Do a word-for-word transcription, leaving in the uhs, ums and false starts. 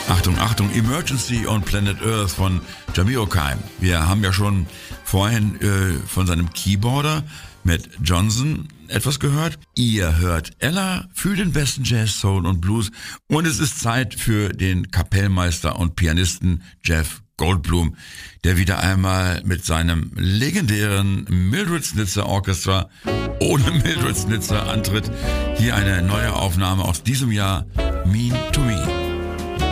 Achtung, Achtung, Emergency on Planet Earth von Jamiroquai. Wir haben ja schon vorhin äh, von seinem Keyboarder Matt Johnson etwas gehört. Ihr hört Ella für den besten Jazz, Soul und Blues und es ist Zeit für den Kapellmeister und Pianisten Jeff Goldblum, der wieder einmal mit seinem legendären Mildred Snitzer Orchestra ohne Mildred Snitzer antritt. Hier eine neue Aufnahme aus diesem Jahr, Mean to Me.